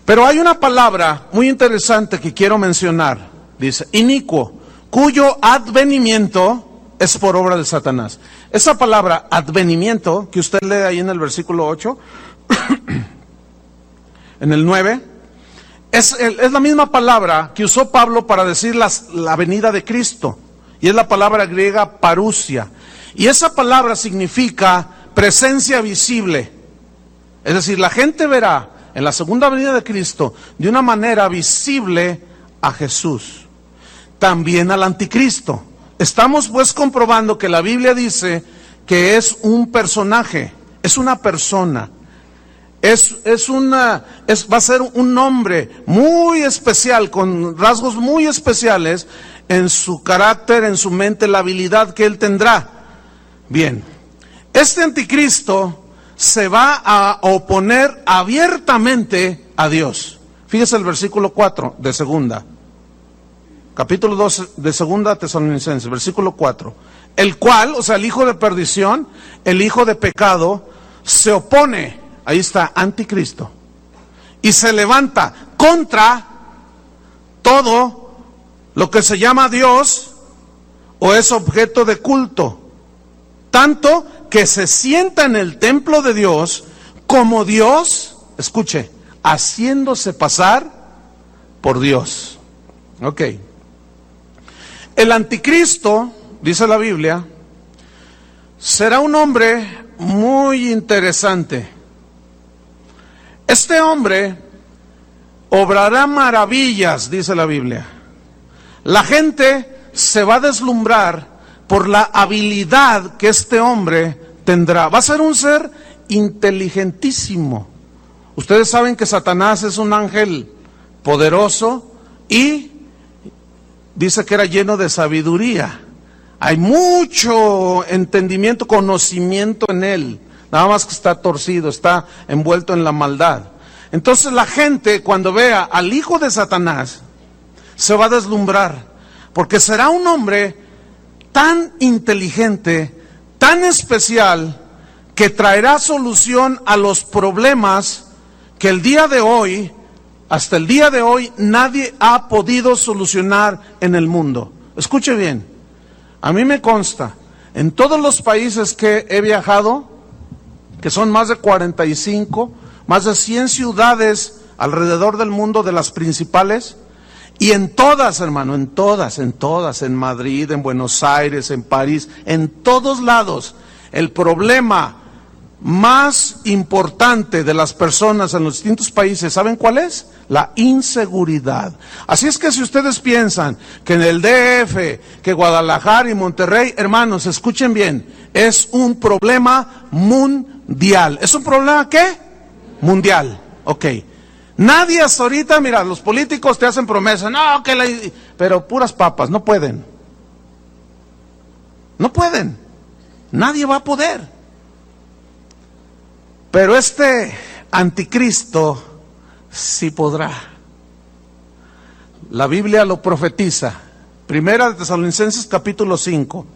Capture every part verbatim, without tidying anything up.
Pero hay una palabra muy interesante que quiero mencionar. Dice, inicuo, cuyo advenimiento es por obra de Satanás. Esa palabra advenimiento, que usted lee ahí en el versículo ocho, en el nueve, es, el, es la misma palabra que usó Pablo para decir las, la venida de Cristo. Y es la palabra griega parousia. Y esa palabra significa presencia visible. Es decir, la gente verá en la segunda venida de Cristo de una manera visible a Jesús. También al anticristo. Estamos pues comprobando que la Biblia dice que es un personaje, es una persona. Es, es una, es, va a ser un hombre muy especial, con rasgos muy especiales en su carácter, en su mente, la habilidad que él tendrá. Bien, este anticristo se va a oponer abiertamente a Dios. Fíjese el versículo cuatro de segunda, capítulo dos de segunda Tesalonicenses, versículo cuatro. El cual, o sea, el hijo de perdición, el hijo de pecado, se opone, ahí está, anticristo, y se levanta contra todo lo que se llama Dios o es objeto de culto, tanto que se sienta en el templo de Dios como Dios, escuche, haciéndose pasar por Dios. Ok. El anticristo, dice la Biblia, será un hombre muy interesante. Este hombre obrará maravillas, dice la Biblia. La gente se va a deslumbrar por la habilidad que este hombre tendrá. Va a ser un ser inteligentísimo. Ustedes saben que Satanás es un ángel poderoso y dice que era lleno de sabiduría. Hay mucho entendimiento, conocimiento en él. Nada más que está torcido, está envuelto en la maldad. Entonces la gente, cuando vea al hijo de Satanás, se va a deslumbrar, porque será un hombre tan inteligente, tan especial, que traerá solución a los problemas que el día de hoy, hasta el día de hoy, nadie ha podido solucionar en el mundo. Escuche bien, a mí me consta, en todos los países que he viajado, que son más de cuarenta y cinco, más de cien ciudades alrededor del mundo, de las principales, y en todas, hermano, en todas, en todas, en Madrid, en Buenos Aires, en París, en todos lados, el problema más importante de las personas en los distintos países, ¿saben cuál es? La inseguridad. Así es que si ustedes piensan que en el D F, que Guadalajara y Monterrey, hermanos, escuchen bien, es un problema mundial. ¿Es un problema qué? Mundial, ok. Nadie hasta ahorita, mira, los políticos te hacen promesas, no, que la... pero puras papas, no pueden. No pueden. Nadie va a poder. Pero este anticristo sí podrá. La Biblia lo profetiza. Primera de Tesalonicenses capítulo cinco.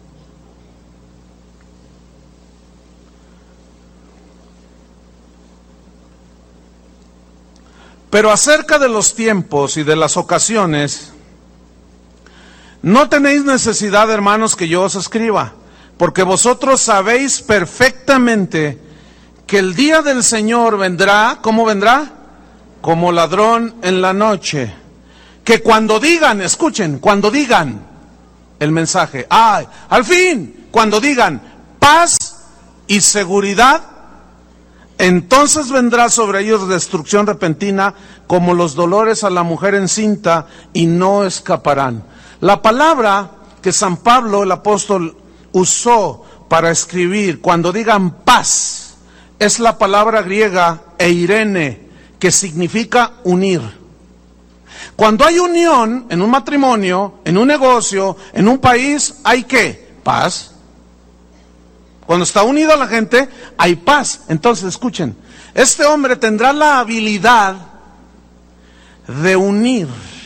Pero acerca de los tiempos y de las ocasiones, no tenéis necesidad, hermanos, que yo os escriba, porque vosotros sabéis perfectamente que el día del Señor vendrá, ¿cómo vendrá? Como ladrón en la noche. Que cuando digan, escuchen, cuando digan el mensaje, ay, al fin, cuando digan paz y seguridad, entonces vendrá sobre ellos destrucción repentina como los dolores a la mujer encinta y no escaparán. La palabra que San Pablo el apóstol usó para escribir cuando digan paz es la palabra griega eirene, que significa unir. Cuando hay unión en un matrimonio, en un negocio, en un país, ¿hay qué? Paz. Cuando está unida la gente, hay paz. Entonces, escuchen, este hombre tendrá la habilidad de unir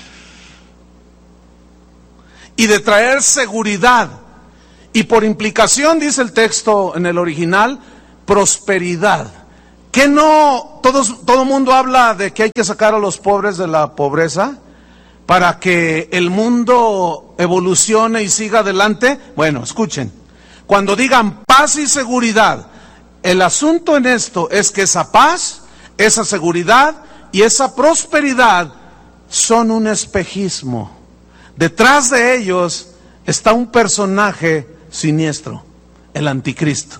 y de traer seguridad. Y por implicación, dice el texto en el original, prosperidad. ¿Qué no? Todos, todo mundo habla de que hay que sacar a los pobres de la pobreza para que el mundo evolucione y siga adelante. Bueno, escuchen, cuando digan paz y seguridad, el asunto en esto es que esa paz, esa seguridad y esa prosperidad son un espejismo. Detrás de ellos está un personaje siniestro, el anticristo.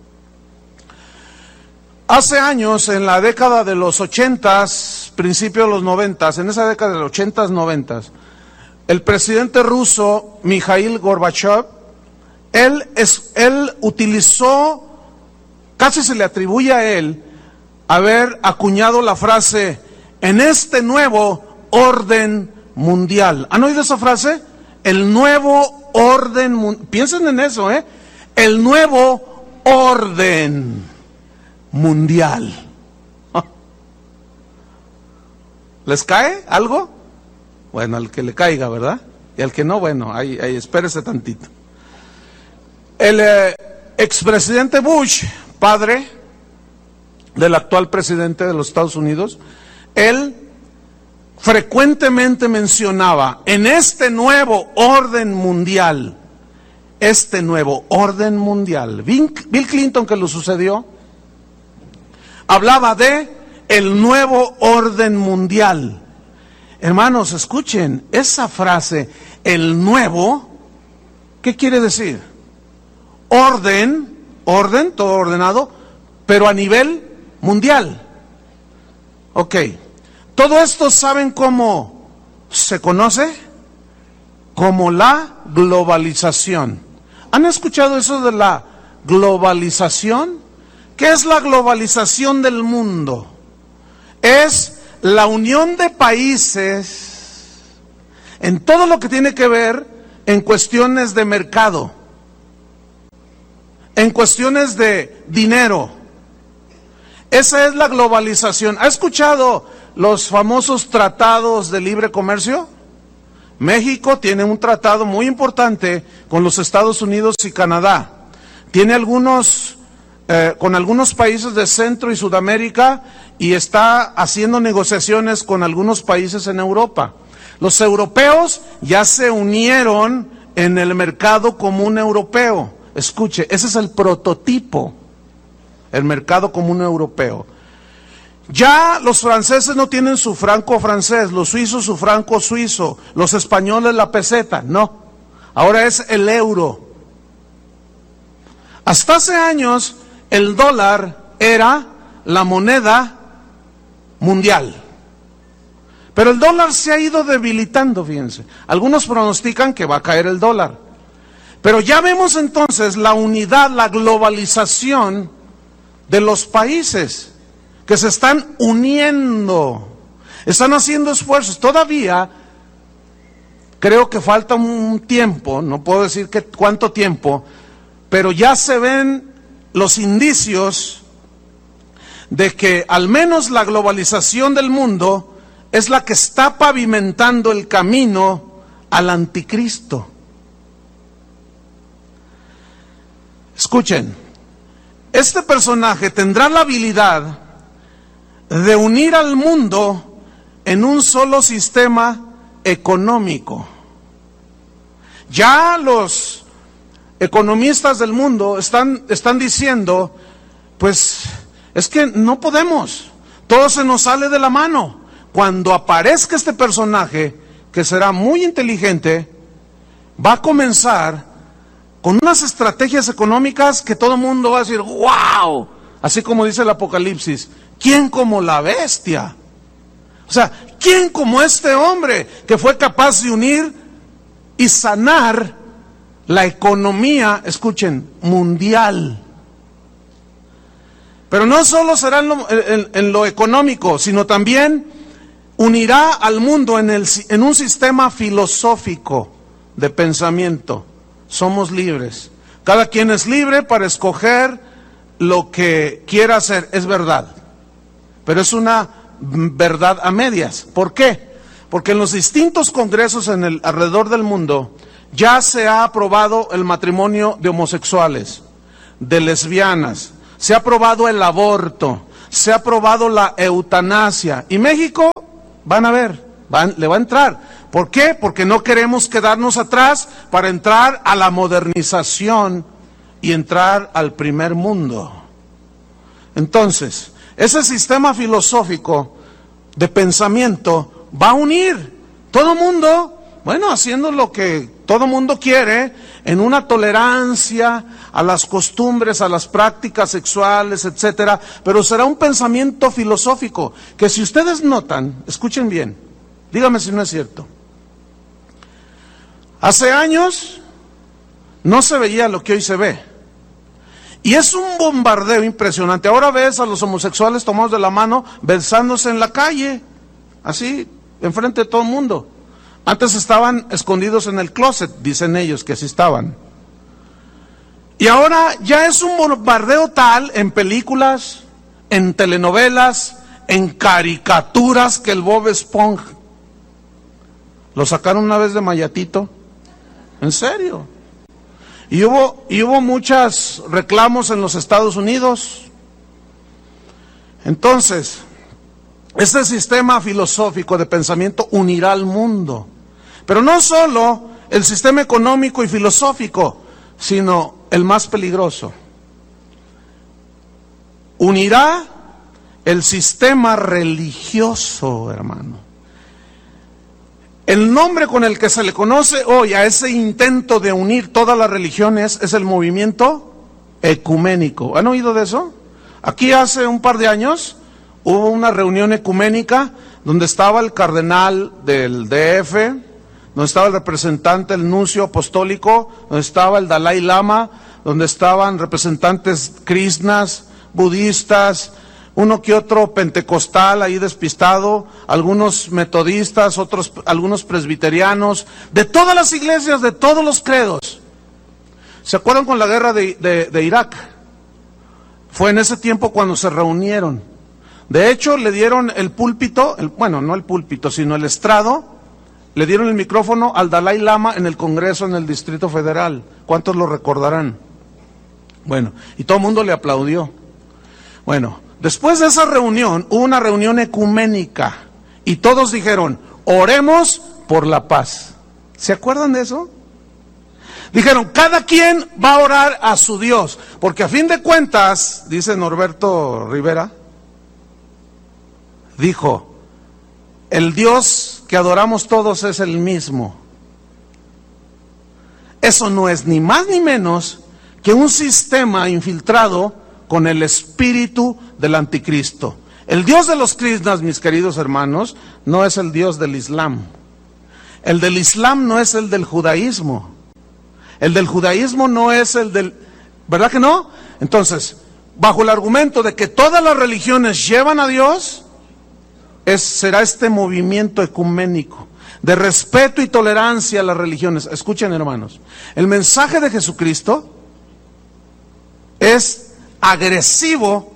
Hace años, en la década de los ochentas, principios de los noventas, en esa década de los ochentas, noventas, el presidente ruso, Mikhail Gorbachev, él, es, él utilizó, casi se le atribuye a él, haber acuñado la frase, en este nuevo orden mundial. ¿Han oído esa frase? El nuevo orden mundial. Piensen en eso, ¿eh? El nuevo orden mundial. ¿Les cae algo? Bueno, al que le caiga, ¿verdad? Y al que no, bueno, ahí, ahí espérese tantito. El eh, expresidente Bush, padre del actual presidente de los Estados Unidos, él frecuentemente mencionaba, en este nuevo orden mundial, este nuevo orden mundial, Bill Clinton, que lo sucedió, hablaba de el nuevo orden mundial. Hermanos, escuchen, esa frase, el nuevo, ¿qué quiere decir? Orden, orden, todo ordenado, pero a nivel mundial. Ok, todo esto, ¿saben cómo se conoce? Como la globalización. ¿Han escuchado eso de la globalización? ¿Qué es la globalización del mundo? Es la unión de países en todo lo que tiene que ver en cuestiones de mercado, en cuestiones de dinero. Esa es la globalización. ¿Ha escuchado los famosos tratados de libre comercio? México tiene un tratado muy importante con los Estados Unidos y Canadá. Tiene algunos, eh, con algunos países de Centro y Sudamérica, y está haciendo negociaciones con algunos países en Europa. Los europeos ya se unieron en el mercado común europeo. Escuche, ese es el prototipo, el mercado común europeo. Ya los franceses no tienen su franco francés, los suizos su franco suizo, los españoles la peseta, no. Ahora es el euro. Hasta hace años el dólar era la moneda mundial. Pero el dólar se ha ido debilitando, fíjense. Algunos pronostican que va a caer el dólar. Pero ya vemos entonces la unidad, la globalización de los países que se están uniendo, están haciendo esfuerzos. Todavía creo que falta un tiempo, no puedo decir que cuánto tiempo, pero ya se ven los indicios de que al menos la globalización del mundo es la que está pavimentando el camino al anticristo. Escuchen, este personaje tendrá la habilidad de unir al mundo en un solo sistema económico. Ya los economistas del mundo están, están diciendo, pues es que no podemos, todo se nos sale de la mano. Cuando aparezca este personaje, que será muy inteligente, va a comenzar con unas estrategias económicas que todo el mundo va a decir, ¡wow! Así como dice el Apocalipsis, ¿quién como la bestia? O sea, ¿quién como este hombre que fue capaz de unir y sanar la economía, escuchen, mundial? Pero no solo será en lo, en, en lo económico, sino también unirá al mundo en, el, en un sistema filosófico de pensamiento. Somos libres. Cada quien es libre para escoger lo que quiera hacer. Es verdad. Pero es una verdad a medias. ¿Por qué? Porque en los distintos congresos en el, alrededor del mundo ya se ha aprobado el matrimonio de homosexuales, de lesbianas. Se ha aprobado el aborto. se ha aprobado la eutanasia. Y México, van a ver, van, le va a entrar. ¿Por qué? Porque no queremos quedarnos atrás para entrar a la modernización y entrar al primer mundo. Entonces, ese sistema filosófico de pensamiento va a unir todo mundo, bueno, haciendo lo que todo mundo quiere, en una tolerancia a las costumbres, a las prácticas sexuales, etcétera, pero será un pensamiento filosófico que, si ustedes notan, escuchen bien, dígame si no es cierto. Hace años no se veía lo que hoy se ve. Y es un bombardeo impresionante. Ahora ves a los homosexuales tomados de la mano, besándose en la calle, así, enfrente de todo el mundo. Antes estaban escondidos en el closet, dicen ellos que así estaban. Y ahora ya es un bombardeo tal en películas, en telenovelas, en caricaturas, que el Bob Esponja lo sacaron una vez de Mayatito. ¿En serio? Y hubo, y hubo muchos reclamos en los Estados Unidos. Entonces, este sistema filosófico de pensamiento unirá al mundo. Pero no solo el sistema económico y filosófico, sino el más peligroso. Unirá el sistema religioso, hermano. El nombre con el que se le conoce hoy a ese intento de unir todas las religiones es el movimiento ecuménico. ¿Han oído de eso? Aquí hace un par de años hubo una reunión ecuménica donde estaba el cardenal del D F, donde estaba el representante, el nuncio apostólico, donde estaba el Dalai Lama, donde estaban representantes krishnas, budistas, uno que otro pentecostal ahí despistado, algunos metodistas, otros, algunos presbiterianos, de todas las iglesias, de todos los credos. ¿Se acuerdan con la guerra de, de, de Irak? Fue en ese tiempo cuando se reunieron. De hecho, le dieron el púlpito, el, bueno, no el púlpito, sino el estrado, le dieron el micrófono al Dalai Lama en el Congreso en el Distrito Federal. ¿Cuántos lo recordarán? Bueno, y todo el mundo le aplaudió. Bueno, después de esa reunión, hubo una reunión ecuménica y todos dijeron, oremos por la paz. ¿Se acuerdan de eso? Dijeron, cada quien va a orar a su Dios, porque a fin de cuentas, dice Norberto Rivera, dijo, el Dios que adoramos todos es el mismo. Eso no es ni más ni menos que un sistema infiltrado con el espíritu del anticristo. El Dios de los krishnas, mis queridos hermanos, no es el Dios del Islam. El del Islam no es el del judaísmo. El del judaísmo no es el del... ¿Verdad que no? Entonces, bajo el argumento de que todas las religiones llevan a Dios, es, será este movimiento ecuménico de respeto y tolerancia a las religiones. Escuchen, hermanos, el mensaje de Jesucristo es agresivo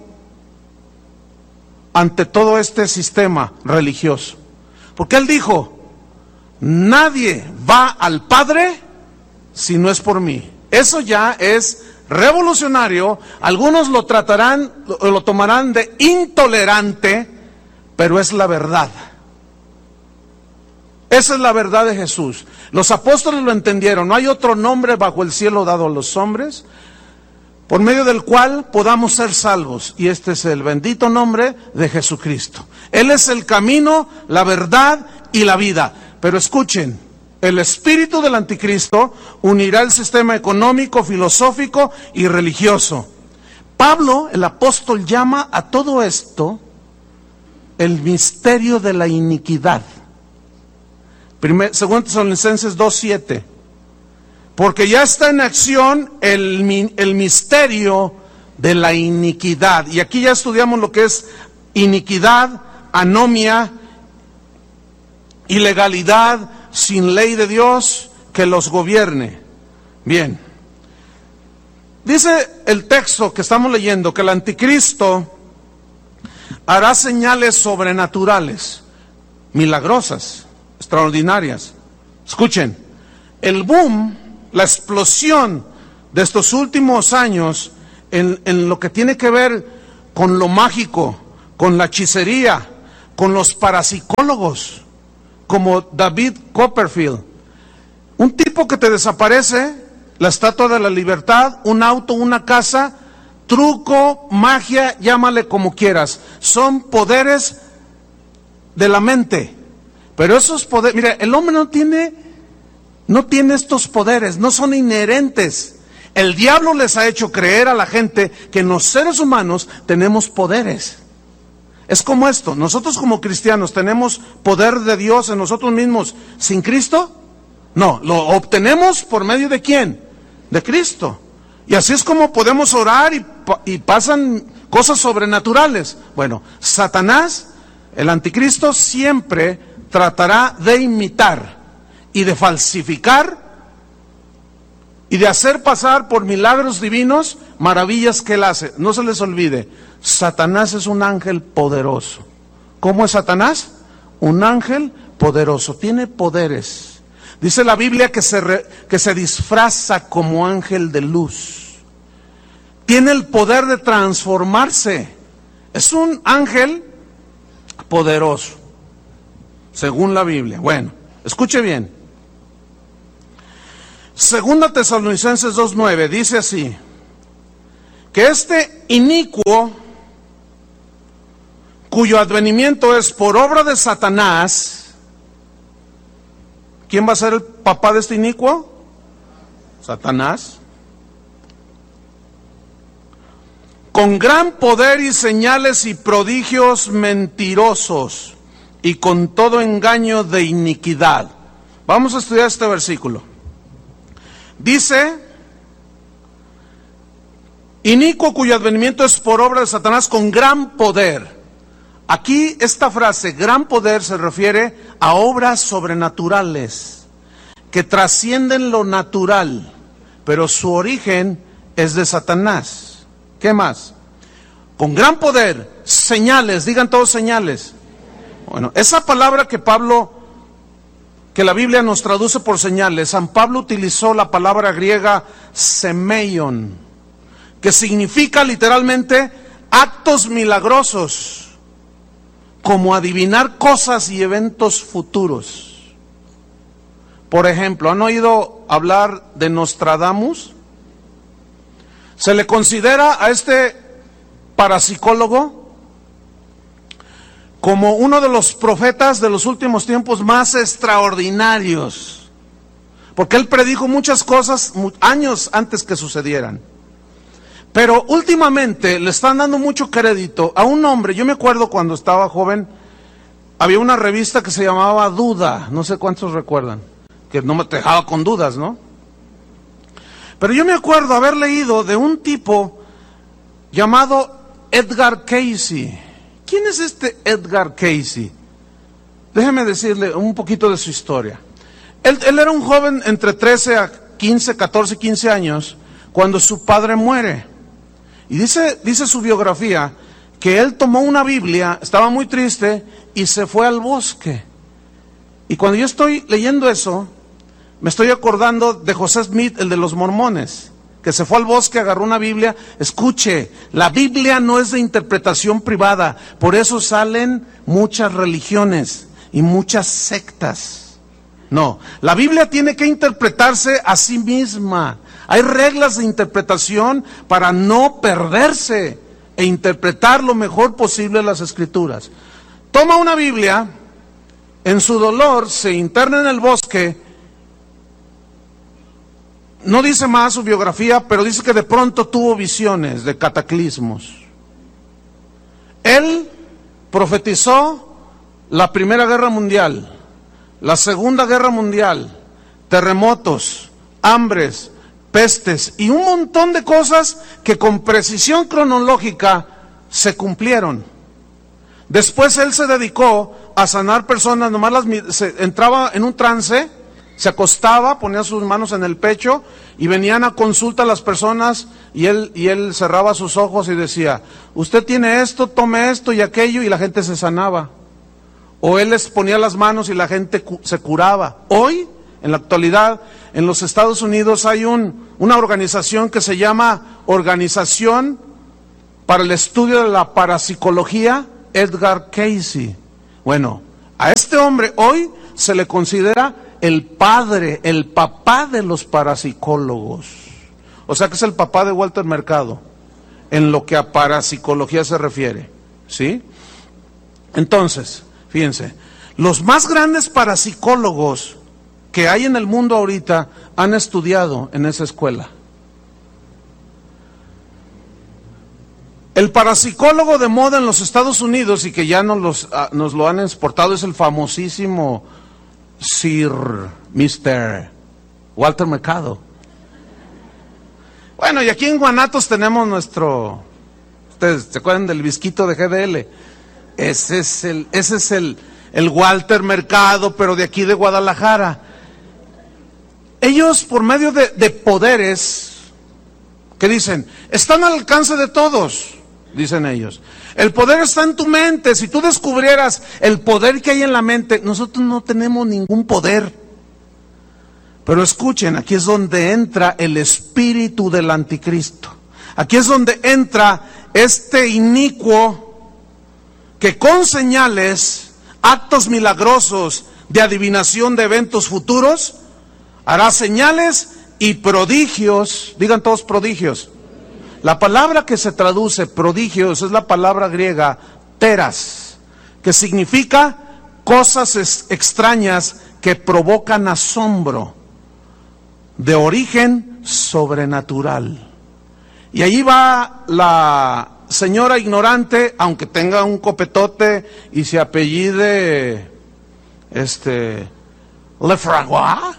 ante todo este sistema religioso, porque Él dijo, nadie va al Padre si no es por mí. Eso ya es revolucionario. Algunos lo tratarán, lo, lo tomarán de intolerante, pero es la verdad. Esa es la verdad de Jesús. Los apóstoles lo entendieron. No hay otro nombre bajo el cielo dado a los hombres por medio del cual podamos ser salvos. Y este es el bendito nombre de Jesucristo. Él es el camino, la verdad y la vida. Pero escuchen, el espíritu del anticristo unirá el sistema económico, filosófico y religioso. Pablo, el apóstol, llama a todo esto el misterio de la iniquidad. Según Tesalonicenses dos siete. Porque ya está en acción el, el misterio de la iniquidad. Y aquí ya estudiamos lo que es iniquidad, anomia, ilegalidad, sin ley de Dios que los gobierne. Bien. Dice el texto que estamos leyendo que el anticristo hará señales sobrenaturales, milagrosas, extraordinarias. Escuchen, el boom, la explosión de estos últimos años en, en lo que tiene que ver con lo mágico, con la hechicería, con los parapsicólogos, como David Copperfield. Un tipo que te desaparece, la Estatua de la Libertad, un auto, una casa, truco, magia, llámale como quieras. Son poderes de la mente. Pero esos poderes, mira, el hombre no tiene, no tiene estos poderes, no son inherentes. El diablo les ha hecho creer a la gente que los seres humanos tenemos poderes. Es como esto, nosotros como cristianos tenemos poder de Dios en nosotros mismos. ¿Sin Cristo? No, lo obtenemos por medio de ¿quién? De Cristo. Y así es como podemos orar y, y pasan cosas sobrenaturales. Bueno, Satanás, el anticristo, siempre tratará de imitar y de falsificar y de hacer pasar por milagros divinos maravillas que él hace. No se les olvide, Satanás es un ángel poderoso. ¿Cómo es Satanás? Un ángel poderoso, tiene poderes. Dice la Biblia que se, re, que se disfraza como ángel de luz. Tiene el poder de transformarse. Es un ángel poderoso, según la Biblia. Bueno, escuche bien. Segunda Tesalonicenses dos nueve dice así, que este inicuo, cuyo advenimiento es por obra de Satanás. ¿Quién va a ser el papá de este inicuo? Satanás. Con gran poder y señales y prodigios mentirosos y con todo engaño de iniquidad. Vamos a estudiar este versículo. Dice, inicuo cuyo advenimiento es por obra de Satanás con gran poder. Aquí esta frase, gran poder, se refiere a obras sobrenaturales que trascienden lo natural, pero su origen es de Satanás. ¿Qué más? Con gran poder, señales, digan todos señales. Bueno, esa palabra que Pablo, que la Biblia nos traduce por señales, San Pablo utilizó la palabra griega semeion, que significa literalmente actos milagrosos, como adivinar cosas y eventos futuros. Por ejemplo, ¿han oído hablar de Nostradamus? Se le considera a este parapsicólogo como uno de los profetas de los últimos tiempos más extraordinarios, porque él predijo muchas cosas años antes que sucedieran. Pero últimamente le están dando mucho crédito a un hombre. Yo me acuerdo cuando estaba joven, había una revista que se llamaba Duda, no sé cuántos recuerdan, que no me dejaba con dudas, ¿no? Pero yo me acuerdo haber leído de un tipo llamado Edgar Cayce. ¿Quién es este Edgar Cayce? Déjeme decirle un poquito de su historia. Él, él era un joven entre trece a quince, catorce, quince años, cuando su padre muere. Y dice, dice su biografía que él tomó una Biblia, estaba muy triste y se fue al bosque. Y cuando yo estoy leyendo eso, me estoy acordando de José Smith, el de los mormones, que se fue al bosque, agarró una Biblia. Escuche, la Biblia no es de interpretación privada, por eso salen muchas religiones y muchas sectas. No, la Biblia tiene que interpretarse a sí misma. Hay reglas de interpretación para no perderse e interpretar lo mejor posible las Escrituras. Toma una Biblia, en su dolor se interna en el bosque. No dice más su biografía, pero dice que de pronto tuvo visiones de cataclismos. Él profetizó la Primera Guerra Mundial, la Segunda Guerra Mundial, terremotos, hambres, pestes y un montón de cosas que con precisión cronológica se cumplieron. Después él se dedicó a sanar personas, nomás las, se, entraba en un trance, se acostaba, ponía sus manos en el pecho y venían a consulta a las personas y él, y él cerraba sus ojos y decía, usted tiene esto, tome esto y aquello, y la gente se sanaba. O él les ponía las manos y la gente cu- se curaba. Hoy, en la actualidad, en los Estados Unidos hay un, una organización que se llama Organización para el Estudio de la Parapsicología Edgar Cayce. Bueno, a este hombre hoy se le considera el padre, el papá de los parapsicólogos. O sea que es el papá de Walter Mercado, en lo que a parapsicología se refiere, ¿sí? Entonces, fíjense, los más grandes parapsicólogos que hay en el mundo ahorita han estudiado en esa escuela. El parapsicólogo de moda en los Estados Unidos, y que ya nos, los, nos lo han exportado, es el famosísimo Sir mister Walter Mercado. Bueno, y aquí en Guanatos tenemos nuestro, ustedes se acuerdan del Visquito de G D L, ese es el, ese es el, el Walter Mercado, pero de aquí de Guadalajara. Ellos, por medio de, de poderes que dicen, están al alcance de todos, dicen ellos. El poder está en tu mente. Si tú descubrieras el poder que hay en la mente, nosotros no tenemos ningún poder. Pero escuchen, aquí es donde entra el espíritu del anticristo. Aquí es donde entra este inicuo que con señales, actos milagrosos de adivinación de eventos futuros, hará señales y prodigios. Digan todos prodigios. La palabra que se traduce prodigios es la palabra griega teras, que significa cosas extrañas que provocan asombro, de origen sobrenatural. Y allí va la señora ignorante, aunque tenga un copetote y se apellide este Lefragua.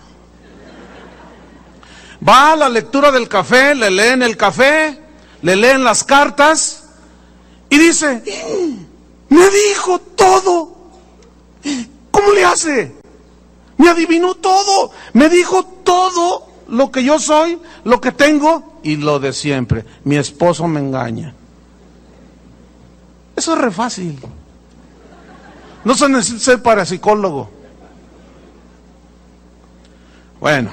Va a la lectura del café, le leen el café, le leen las cartas y dice, me dijo todo. ¿Cómo le hace? Me adivinó todo, me dijo todo lo que yo soy, lo que tengo y lo de siempre. Mi esposo me engaña. Eso es re fácil. No se necesita ser parapsicólogo. Bueno.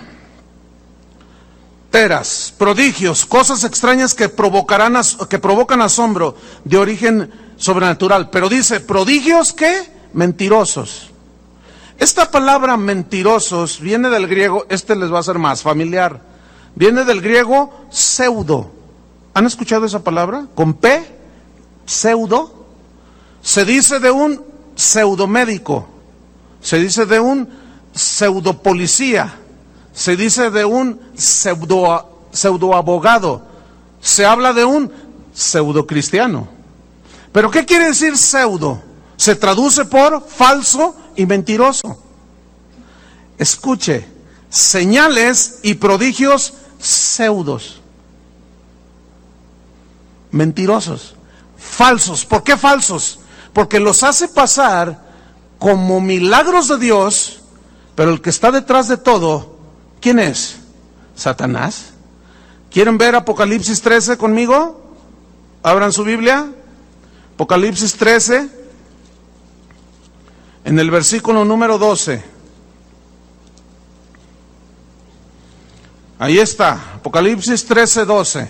Teras, prodigios, cosas extrañas que provocarán, que provocan asombro de origen sobrenatural. Pero dice, prodigios, ¿qué? Mentirosos. Esta palabra mentirosos viene del griego, este les va a ser más familiar, viene del griego pseudo. ¿Han escuchado esa palabra? Con P, pseudo. Se dice de un pseudomédico, se dice de un pseudopolicía, se dice de un pseudo, pseudoabogado, se habla de un pseudocristiano. ¿Pero qué quiere decir pseudo? Se traduce por falso y mentiroso. Escuche, señales y prodigios pseudos, mentirosos, falsos. ¿Por qué falsos? Porque los hace pasar como milagros de Dios, pero el que está detrás de todo, ¿quién es? Satanás. ¿Quieren ver Apocalipsis trece conmigo? Abran su Biblia. Apocalipsis trece, en el versículo número doce. Ahí está, Apocalipsis trece, doce.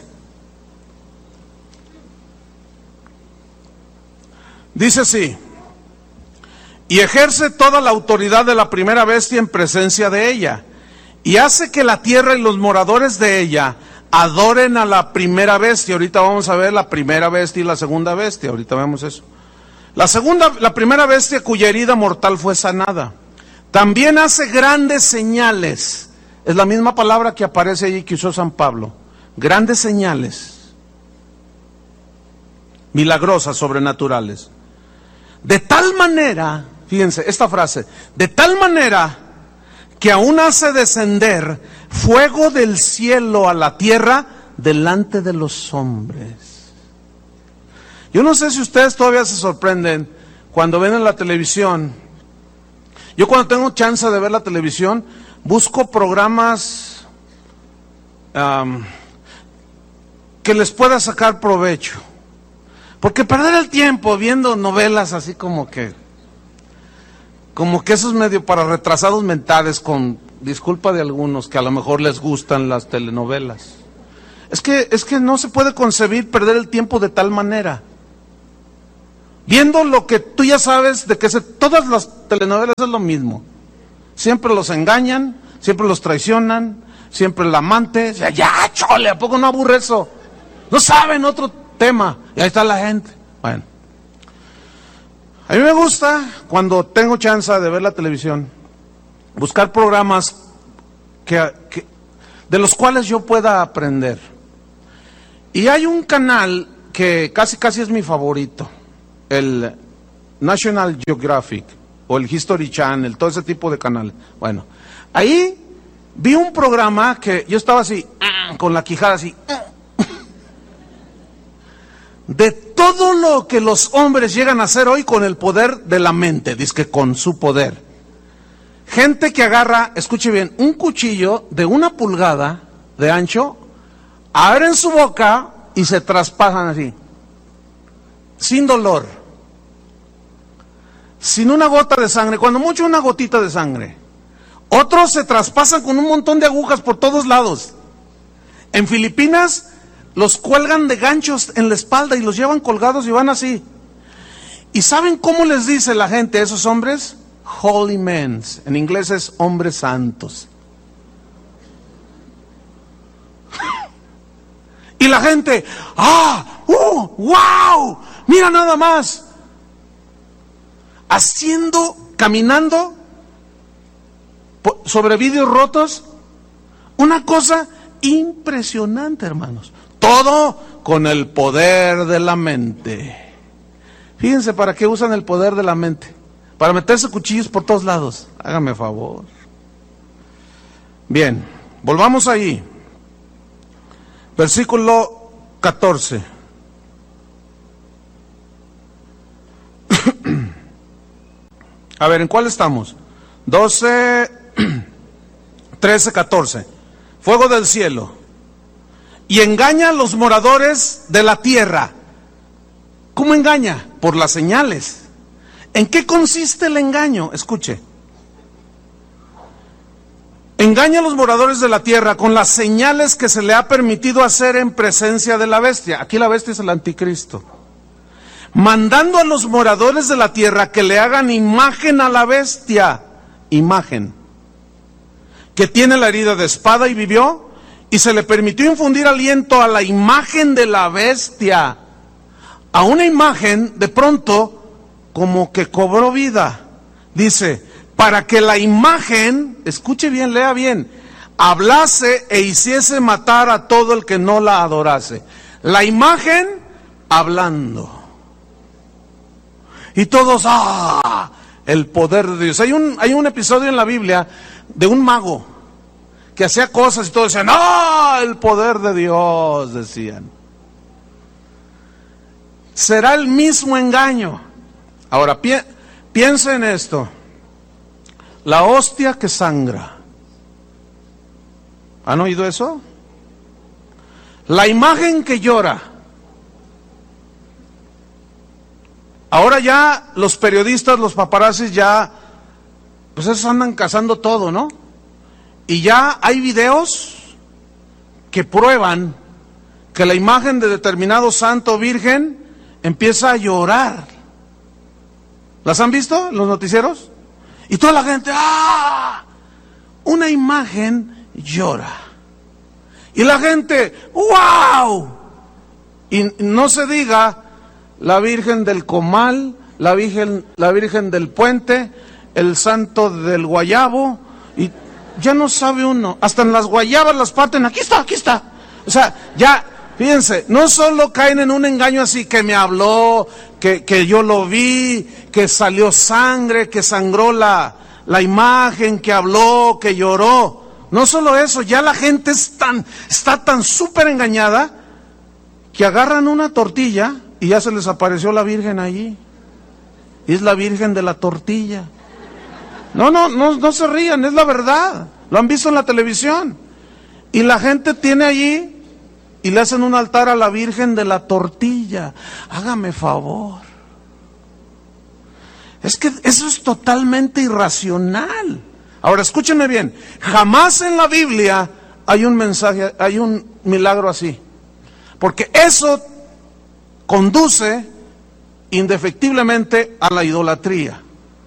Dice así: y ejerce toda la autoridad de la primera bestia en presencia de ella, y hace que la tierra y los moradores de ella adoren a la primera bestia. Ahorita vamos a ver la primera bestia y la segunda bestia, ahorita vemos eso. La segunda, la primera bestia cuya herida mortal fue sanada. También hace grandes señales. Es la misma palabra que aparece allí que usó San Pablo. Grandes señales. Milagrosas, sobrenaturales. De tal manera, fíjense esta frase, de tal manera que aún hace descender fuego del cielo a la tierra delante de los hombres. Yo no sé si ustedes todavía se sorprenden cuando ven en la televisión. Yo cuando tengo chance de ver la televisión, busco programas um, que les pueda sacar provecho. Porque perder el tiempo viendo novelas así como que, como que eso es medio para retrasados mentales, con disculpa de algunos que a lo mejor les gustan las telenovelas. Es que, es que no se puede concebir perder el tiempo de tal manera. viendo lo que tú ya sabes de que se, todas las telenovelas es lo mismo. Siempre los engañan, siempre los traicionan, siempre el amante. O sea, ya, chole, ¿a poco no aburre eso? No saben otro tema. Y ahí está la gente. Bueno, a mí me gusta, cuando tengo chance de ver la televisión, buscar programas que, que, de los cuales yo pueda aprender. Y hay un canal que casi casi es mi favorito, el National Geographic o el History Channel, todo ese tipo de canales. Bueno, ahí vi un programa que yo estaba así, con la quijada así, de todo lo que los hombres llegan a hacer hoy con el poder de la mente, dizque con su poder. Gente que agarra, escuche bien, un cuchillo de una pulgada de ancho, abren su boca y se traspasan así, sin dolor, sin una gota de sangre, cuando mucho una gotita de sangre. Otros se traspasan con un montón de agujas por todos lados. En Filipinas los cuelgan de ganchos en la espalda y los llevan colgados y van así. ¿Y saben cómo les dice la gente a esos hombres? Holy men. En inglés es hombres santos. Y la gente, ¡ah! ¡Uh! ¡Wow! Mira nada más. Haciendo, caminando sobre vidrios rotos. Una cosa impresionante, hermanos. Todo con el poder de la mente. Fíjense para qué usan el poder de la mente. Para meterse cuchillos por todos lados. Hágame favor. Bien, volvamos ahí. Versículo catorce. A ver, ¿en cuál estamos? doce, trece, catorce. Fuego del cielo. Y engaña a los moradores de la tierra. ¿Cómo engaña? Por las señales. ¿En qué consiste el engaño? Escuche. Engaña a los moradores de la tierra con las señales que se le ha permitido hacer en presencia de la bestia. Aquí la bestia es el anticristo. Mandando a los moradores de la tierra que le hagan imagen a la bestia. Imagen. Que tiene la herida de espada y vivió. Y se le permitió infundir aliento a la imagen de la bestia. A una imagen, de pronto, como que cobró vida. Dice, para que la imagen, escuche bien, lea bien, hablase e hiciese matar a todo el que no la adorase. La imagen, hablando. Y todos, ¡ah! El poder de Dios. Hay un, hay un episodio en la Biblia de un mago que hacía cosas y todos decían, ¡ah! El poder de Dios, decían. Será el mismo engaño. Ahora, pi piensa en esto. La hostia que sangra. ¿Han oído eso? La imagen que llora. Ahora ya los periodistas, los paparazzis ya, pues esos andan cazando todo, ¿no? Y ya hay videos que prueban que la imagen de determinado santo o virgen empieza a llorar. ¿Las han visto en los noticieros? Y toda la gente, ¡ah! Una imagen llora. Y la gente, ¡wow! Y no se diga la Virgen del Comal, la Virgen, la Virgen del Puente, el Santo del Guayabo, y ya no sabe uno, hasta en las guayabas las parten, aquí está, aquí está. O sea, ya, fíjense, no solo caen en un engaño así, que me habló, que, que yo lo vi, que salió sangre, que sangró la, la imagen, que habló, que lloró. No solo eso, ya la gente es tan, está tan súper engañada, que agarran una tortilla y ya se les apareció la Virgen allí. Y es la Virgen de la tortilla. No, no, no, no se rían, es la verdad. Lo han visto en la televisión. Y la gente tiene allí y le hacen un altar a la Virgen de la tortilla. Hágame favor. Es que eso es totalmente irracional. Ahora escúchenme bien. Jamás en la Biblia hay un mensaje, hay un milagro así. Porque eso conduce indefectiblemente a la idolatría.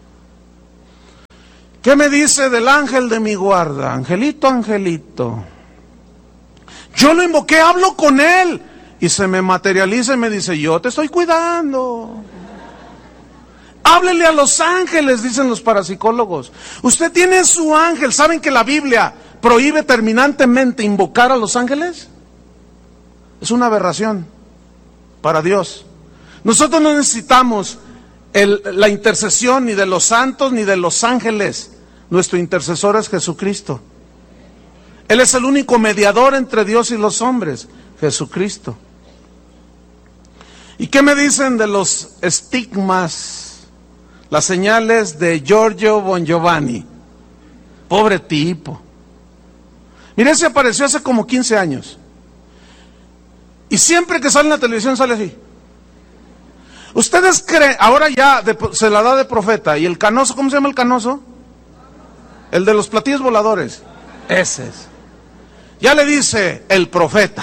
¿Qué me dice del ángel de mi guarda? Angelito, angelito. Yo lo invoqué, hablo con él y se me materializa y me dice, yo te estoy cuidando. Háblele a los ángeles, dicen los parapsicólogos. Usted tiene su ángel. ¿Saben que la Biblia prohíbe terminantemente invocar a los ángeles? Es una aberración para Dios. Nosotros no necesitamos el, la intercesión ni de los santos ni de los ángeles. Nuestro intercesor es Jesucristo. Él es el único mediador entre Dios y los hombres, Jesucristo. ¿Y qué me dicen de los estigmas, las señales de Giorgio Bon Giovanni? Pobre tipo. Mire, se apareció hace como quince años. Y siempre que sale en la televisión sale así. Ustedes creen, ahora ya de, se la da de profeta. ¿Y el canoso, cómo se llama el canoso? El de los platillos voladores. Ese es. Ya le dice el profeta.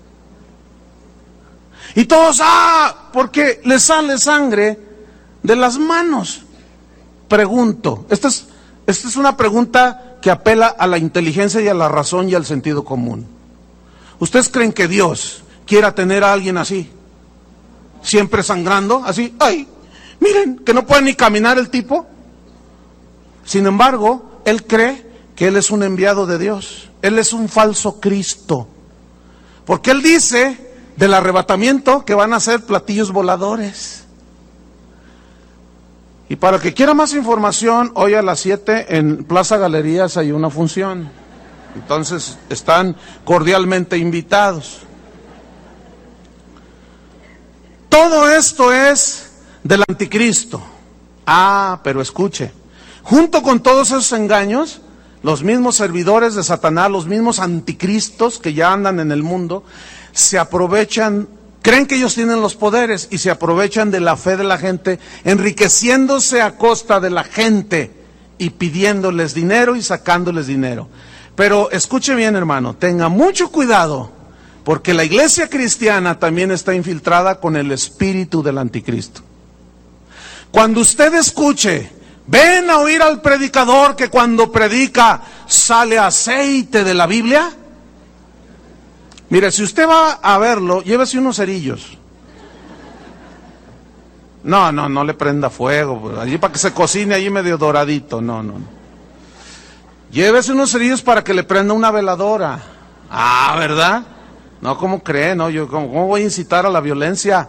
Y todos, ah, porque le sale sangre de las manos. Pregunto, esta es, esta es una pregunta que apela a la inteligencia y a la razón y al sentido común. ¿Ustedes creen que Dios quiera tener a alguien así? Siempre sangrando, así, ay, miren, que no puede ni caminar el tipo. Sin embargo, él cree que él es un enviado de Dios. Él es un falso Cristo. Porque él dice del arrebatamiento que van a ser platillos voladores. Y para el que quiera más información, hoy a las siete en Plaza Galerías hay una función. Entonces están cordialmente invitados. Todo esto es del anticristo. Ah, pero escuche, junto con todos esos engaños, los mismos servidores de Satanás, los mismos anticristos que ya andan en el mundo, se aprovechan, creen que ellos tienen los poderes y se aprovechan de la fe de la gente, enriqueciéndose a costa de la gente y pidiéndoles dinero y sacándoles dinero. Pero escuche bien, hermano, tenga mucho cuidado, porque la iglesia cristiana también está infiltrada con el espíritu del anticristo. Cuando usted escuche, ven a oír al predicador que cuando predica sale aceite de la Biblia. Mire, si usted va a verlo, llévese unos cerillos. No, no, no le prenda fuego, allí para que se cocine allí medio doradito, no, no. Llévese unos cerillos para que le prenda una veladora. Ah, ¿verdad? No, ¿cómo cree? No, yo ¿cómo, cómo voy a incitar a la violencia?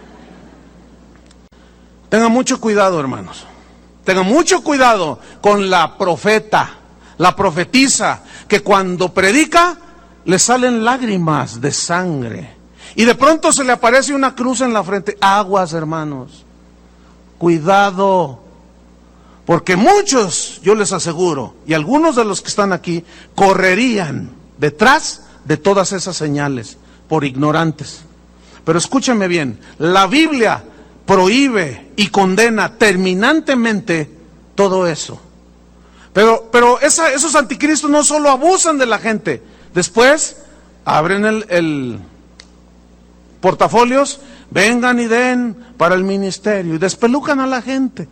Tenga mucho cuidado, hermanos. Tenga mucho cuidado con la profeta, la profetisa, que cuando predica le salen lágrimas de sangre. Y de pronto se le aparece una cruz en la frente. Aguas, hermanos. Cuidado. Porque muchos, yo les aseguro, y algunos de los que están aquí, correrían detrás de todas esas señales por ignorantes. Pero escúcheme bien, la Biblia prohíbe y condena terminantemente todo eso. Pero, pero esa, esos anticristos no solo abusan de la gente, después abren el, el portafolios, vengan y den para el ministerio y despelucan a la gente.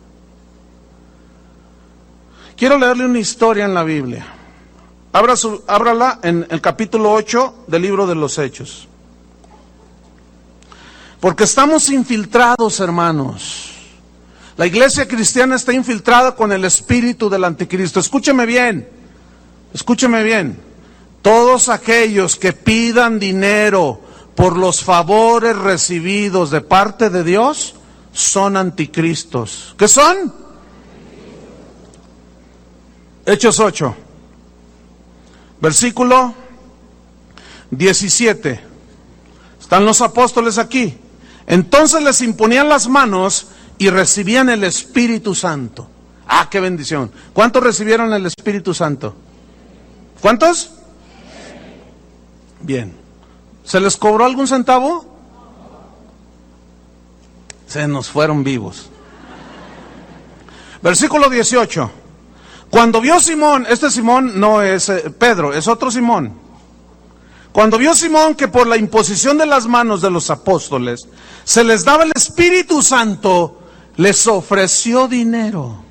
Quiero leerle una historia en la Biblia. Abra su, ábrala en el capítulo ocho del libro de los Hechos. Porque estamos infiltrados, hermanos. La iglesia cristiana está infiltrada con el espíritu del anticristo. Escúcheme bien, escúcheme bien. Todos aquellos que pidan dinero por los favores recibidos de parte de Dios son anticristos. ¿Qué son? Hechos ocho. Versículo diecisiete. Están los apóstoles aquí. Entonces les imponían las manos y recibían el Espíritu Santo. Ah, qué bendición. ¿Cuántos recibieron el Espíritu Santo? ¿Cuántos? Bien. ¿Se les cobró algún centavo? Se nos fueron vivos. Versículo dieciocho. Cuando vio Simón, este Simón no es eh, Pedro, es otro Simón. Cuando vio Simón que por la imposición de las manos de los apóstoles se les daba el Espíritu Santo, les ofreció dinero.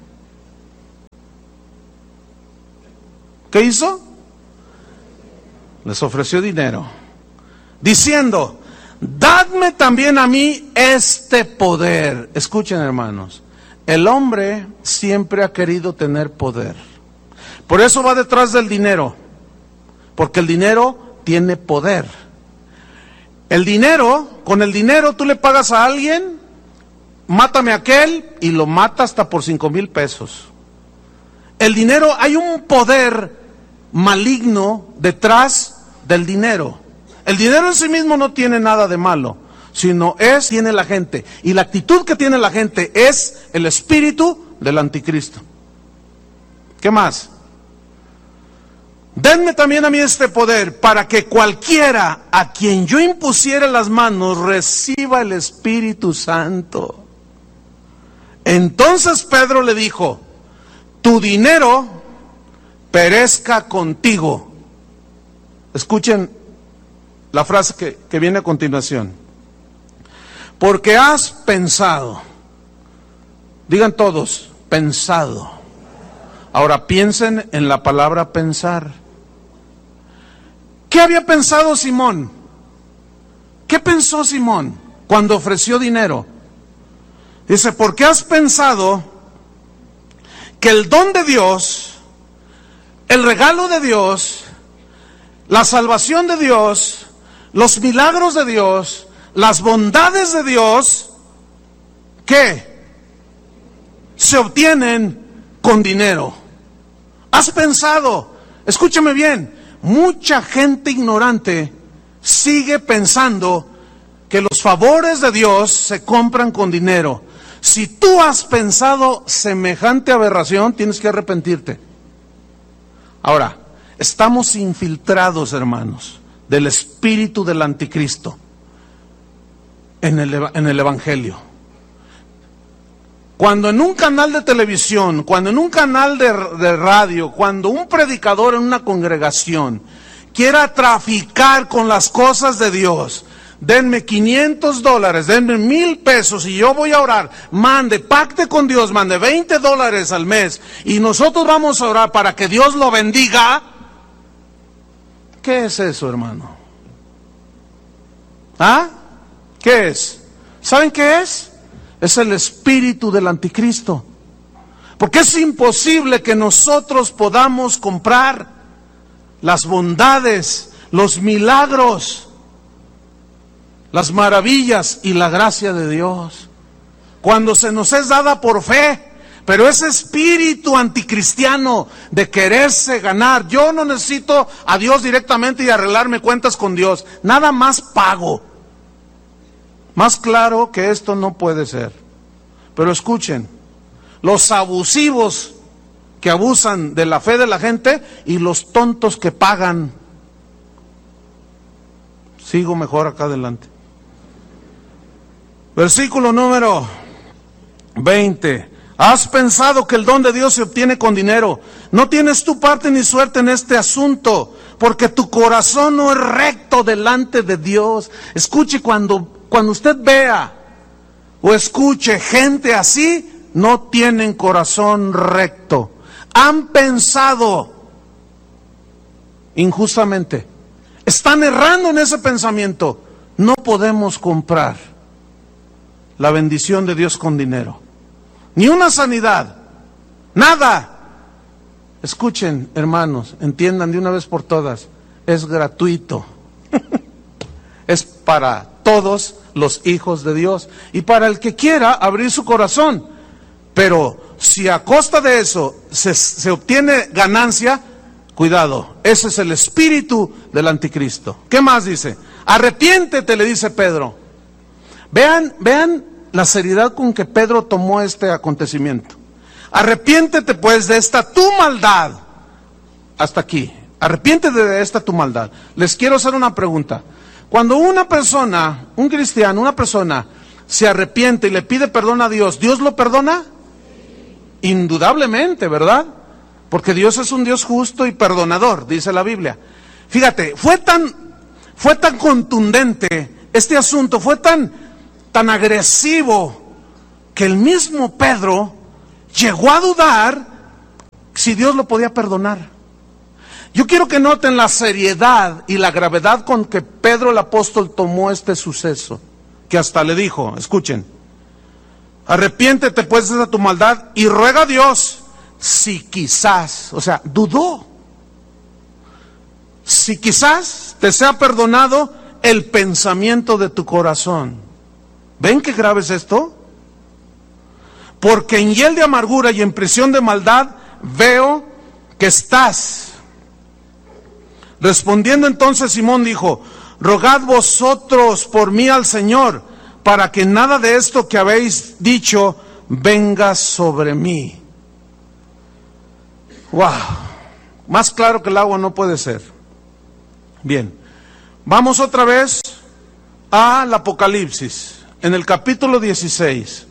¿Qué hizo? Les ofreció dinero, diciendo: dadme también a mí este poder. Escuchen, hermanos, el hombre siempre ha querido tener poder. Por eso va detrás del dinero, porque el dinero tiene poder. El dinero, con el dinero tú le pagas a alguien, mátame a aquel, y lo mata hasta por cinco mil pesos. El dinero, hay un poder maligno detrás del dinero. El dinero en sí mismo no tiene nada de malo, sino es, tiene la gente. Y la actitud que tiene la gente es el espíritu del anticristo. ¿Qué más? Denme también a mí este poder, para que cualquiera a quien yo impusiera las manos reciba el Espíritu Santo. Entonces Pedro le dijo: tu dinero perezca contigo. Escuchen la frase que, que viene a continuación. Porque has pensado. Digan todos, pensado. Ahora piensen en la palabra pensar. ¿Qué había pensado Simón? ¿Qué pensó Simón cuando ofreció dinero? Dice: porque has pensado que el don de Dios, el regalo de Dios, la salvación de Dios, los milagros de Dios, las bondades de Dios, ¿qué? Se obtienen con dinero. Has pensado, escúchame bien, mucha gente ignorante sigue pensando que los favores de Dios se compran con dinero. Si tú has pensado semejante aberración, tienes que arrepentirte. Ahora, estamos infiltrados, hermanos, del espíritu del anticristo en el, en el evangelio. Cuando en un canal de televisión, cuando en un canal de, de radio, cuando un predicador en una congregación quiera traficar con las cosas de Dios, denme quinientos dólares, denme mil pesos y yo voy a orar, mande, pacte con Dios, mande veinte dólares al mes y nosotros vamos a orar para que Dios lo bendiga. ¿Qué es eso, hermano? ¿Ah? ¿Qué es? ¿Saben qué es? Es el espíritu del anticristo. Porque es imposible que nosotros podamos comprar las bondades, los milagros, las maravillas y la gracia de Dios, cuando se nos es dada por fe. Pero ese espíritu anticristiano de quererse ganar, yo no necesito a Dios directamente y arreglarme cuentas con Dios, nada más pago. Más claro que esto no puede ser. Pero escuchen, los abusivos que abusan de la fe de la gente y los tontos que pagan. Sigo mejor acá adelante. Versículo número veinte. Has pensado que el don de Dios se obtiene con dinero. No tienes tu parte ni suerte en este asunto, porque tu corazón no es recto delante de Dios. Escuche, cuando, cuando usted vea o escuche gente así, no tienen corazón recto. Han pensado injustamente. Están errando en ese pensamiento. No podemos comprar la bendición de Dios con dinero. Ni una sanidad, nada. Escuchen, hermanos, entiendan de una vez por todas, es gratuito. Es para todos los hijos de Dios y para el que quiera abrir su corazón. Pero si a costa de eso se, se obtiene ganancia, cuidado, ese es el espíritu del anticristo. ¿Qué más dice? Arrepiéntete, le dice Pedro. Vean, vean la seriedad con que Pedro tomó este acontecimiento. Arrepiéntete pues de esta tu maldad. Hasta aquí. Arrepiéntete de esta tu maldad. Les quiero hacer una pregunta. Cuando una persona, un cristiano, una persona se arrepiente y le pide perdón a Dios, ¿Dios lo perdona? Indudablemente, ¿verdad? Porque Dios es un Dios justo y perdonador, dice la Biblia. Fíjate, fue tan, fue tan contundente, este asunto fue tan, tan agresivo, que el mismo Pedro llegó a dudar si Dios lo podía perdonar. Yo quiero que noten la seriedad y la gravedad con que Pedro el apóstol tomó este suceso, que hasta le dijo, escuchen, arrepiéntete pues de tu maldad y ruega a Dios si quizás, o sea, dudó, si quizás te sea perdonado el pensamiento de tu corazón. ¿Ven qué grave es esto? Porque en hiel de amargura y en prisión de maldad veo que estás. Respondiendo entonces Simón dijo, rogad vosotros por mí al Señor, para que nada de esto que habéis dicho venga sobre mí. Wow, más claro que el agua no puede ser. Bien, vamos otra vez al Apocalipsis, en el capítulo dieciséis.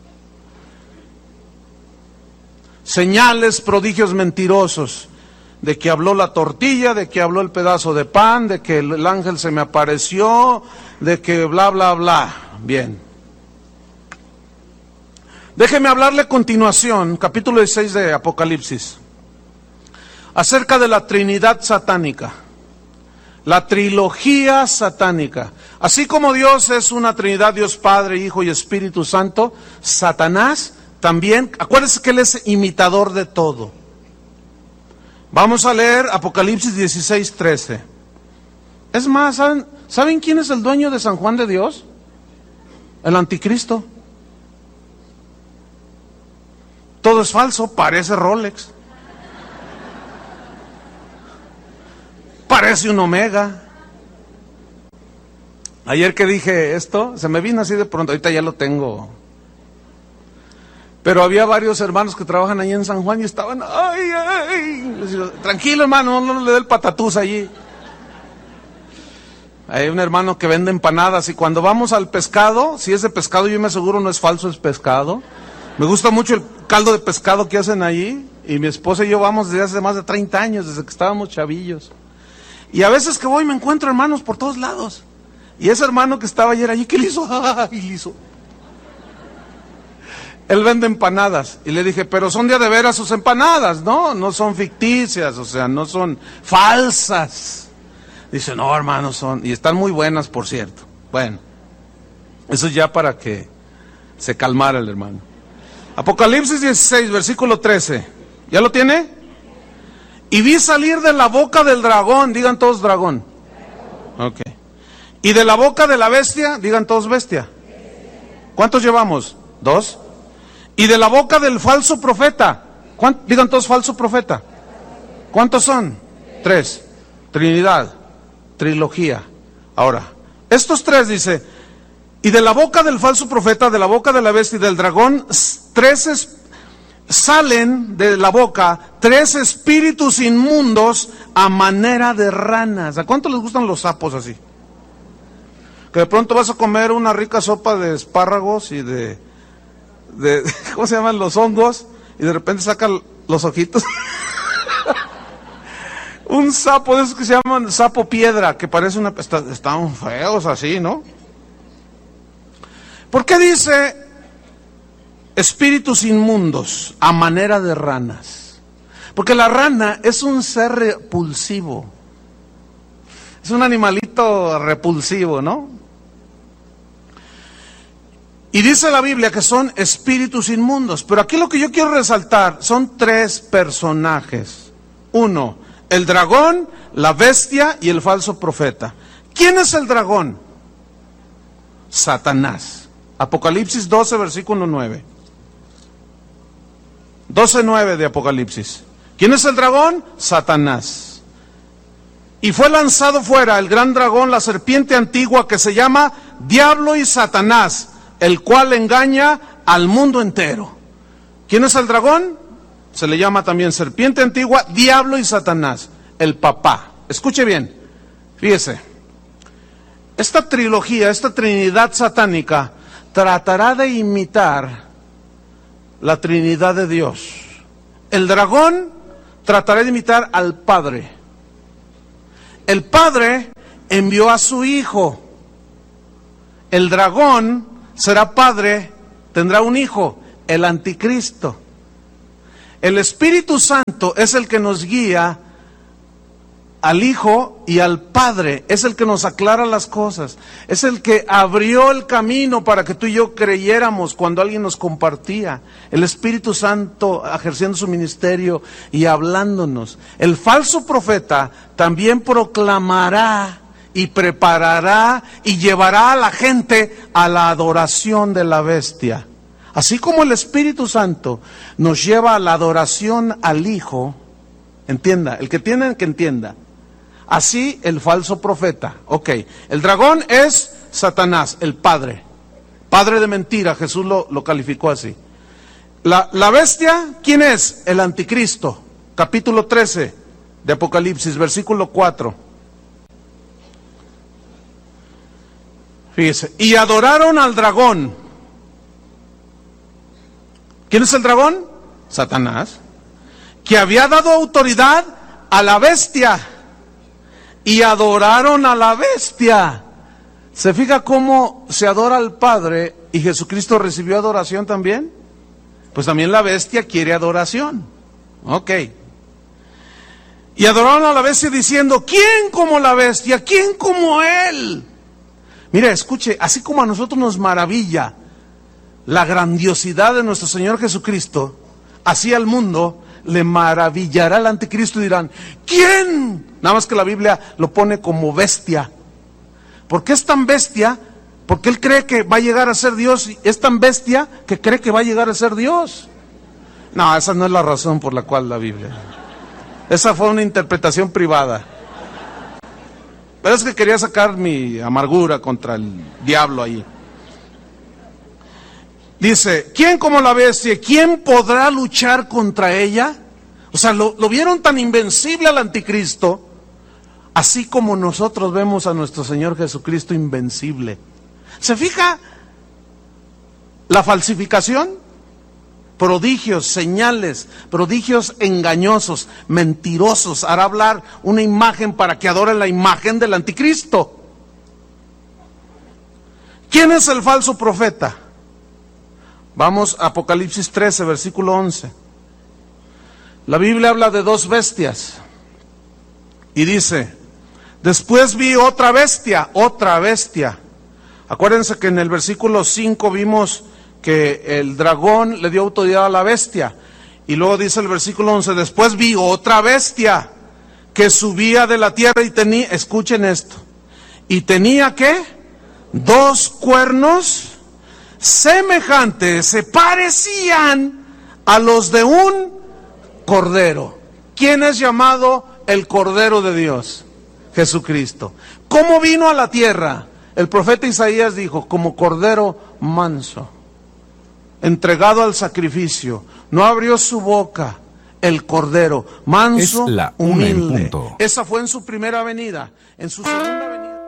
Señales, prodigios mentirosos, de que habló la tortilla, de que habló el pedazo de pan, de que el ángel se me apareció, de que bla, bla, bla. Bien. Déjeme hablarle a continuación, capítulo dieciséis de Apocalipsis, acerca de la Trinidad satánica, la trilogía satánica. Así como Dios es una Trinidad, Dios Padre, Hijo y Espíritu Santo, Satanás también, acuérdense que él es imitador de todo. Vamos a leer Apocalipsis dieciséis, trece. Es más, ¿saben, ¿saben quién es el dueño de San Juan de Dios? El anticristo. Todo es falso, parece Rolex. Parece un Omega. Ayer que dije esto, se me vino así de pronto, ahorita ya lo tengo. Pero había varios hermanos que trabajan ahí en San Juan y estaban, ay, ay, les digo, tranquilo hermano, no, no le dé el patatús allí. Hay un hermano que vende empanadas y cuando vamos al pescado, si es de pescado yo me aseguro no es falso, es pescado. Me gusta mucho el caldo de pescado que hacen allí y mi esposa y yo vamos desde hace más de treinta años, desde que estábamos chavillos. Y a veces que voy me encuentro hermanos por todos lados. Y ese hermano que estaba ayer allí, ¿qué le hizo? Ay, le hizo. Él vende empanadas y le dije, pero son de a de veras sus empanadas, ¿no? No son ficticias, o sea, no son falsas. Dice, no hermano, son, y están muy buenas por cierto. Bueno, eso ya para que se calmara el hermano. Apocalipsis dieciséis, versículo trece, ¿ya lo tiene? Y vi salir de la boca del dragón, digan todos dragón. Ok. Y de la boca de la bestia, digan todos bestia. ¿Cuántos llevamos? Dos. Y de la boca del falso profeta, digan todos falso profeta. ¿Cuántos son? Tres. Trinidad, trilogía. Ahora, estos tres dice, y de la boca del falso profeta, de la boca de la bestia y del dragón, tres es, salen de la boca tres espíritus inmundos a manera de ranas. ¿A cuánto les gustan los sapos así? Que de pronto vas a comer una rica sopa de espárragos y de... De, ¿cómo se llaman? Los hongos, y de repente sacan los ojitos. Un sapo de esos que se llaman sapo piedra, que parece una... Está, están feos así, ¿no? ¿Por qué dice espíritus inmundos a manera de ranas? Porque la rana es un ser repulsivo. Es un animalito repulsivo, ¿no? Y dice la Biblia que son espíritus inmundos. Pero aquí lo que yo quiero resaltar son tres personajes. Uno, el dragón, la bestia y el falso profeta. ¿Quién es el dragón? Satanás. Apocalipsis doce, versículo nueve. doce, nueve de Apocalipsis. ¿Quién es el dragón? Satanás. Y fue lanzado fuera el gran dragón, la serpiente antigua que se llama Diablo y Satanás, el cual engaña al mundo entero. ¿Quién es el dragón? Se le llama también serpiente antigua, Diablo y Satanás, el papá. Escuche bien, fíjese, esta trilogía, esta trinidad satánica, tratará de imitar la Trinidad de Dios. El dragón tratará de imitar al Padre. El Padre envió a su hijo. El dragón será padre, tendrá un hijo, el anticristo. El Espíritu Santo es el que nos guía al Hijo y al Padre, es el que nos aclara las cosas, es el que abrió el camino para que tú y yo creyéramos cuando alguien nos compartía. El Espíritu Santo ejerciendo su ministerio y hablándonos. El falso profeta también proclamará y preparará y llevará a la gente a la adoración de la bestia. Así como el Espíritu Santo nos lleva a la adoración al Hijo, entienda, el que tiene que entienda. Así el falso profeta. Ok, el dragón es Satanás, el padre. Padre de mentira, Jesús lo, lo calificó así. La, la bestia, ¿quién es? El anticristo. Capítulo trece de Apocalipsis, versículo cuatro. Fíjese, y adoraron al dragón. ¿Quién es el dragón? Satanás. Que había dado autoridad a la bestia. Y adoraron a la bestia. ¿Se fija cómo se adora al Padre y Jesucristo recibió adoración también? Pues también la bestia quiere adoración. Ok. Y adoraron a la bestia diciendo, ¿quién como la bestia? ¿Quién como él? Mire, escuche, así como a nosotros nos maravilla la grandiosidad de nuestro Señor Jesucristo, así al mundo le maravillará el anticristo y dirán, ¿quién? Nada más que la Biblia lo pone como bestia. ¿Por qué es tan bestia? Porque él cree que va a llegar a ser Dios. Y es tan bestia que cree que va a llegar a ser Dios. No, esa no es la razón por la cual la Biblia. Esa fue una interpretación privada. Pero es que quería sacar mi amargura contra el diablo ahí. Dice, ¿quién como la bestia? ¿Quién podrá luchar contra ella? O sea, lo, lo vieron tan invencible al anticristo, así como nosotros vemos a nuestro Señor Jesucristo invencible. ¿Se fija la falsificación? Prodigios, señales, prodigios engañosos, mentirosos. Hará hablar una imagen para que adoren la imagen del anticristo. ¿Quién es el falso profeta? Vamos a Apocalipsis trece, versículo once. La Biblia habla de dos bestias. Y dice, después vi otra bestia, otra bestia. Acuérdense que en el versículo cinco vimos que el dragón le dio autoridad a la bestia. Y luego dice el versículo once, después vi otra bestia que subía de la tierra y tenía, escuchen esto, y tenía ¿qué? Dos cuernos semejantes, se parecían a los de un cordero. ¿Quién es llamado el Cordero de Dios? Jesucristo. ¿Cómo vino a la tierra? El profeta Isaías dijo, como cordero manso, entregado al sacrificio, no abrió su boca, el cordero manso, es la humilde. una en punto. Esa fue en su primera venida. En su segunda venida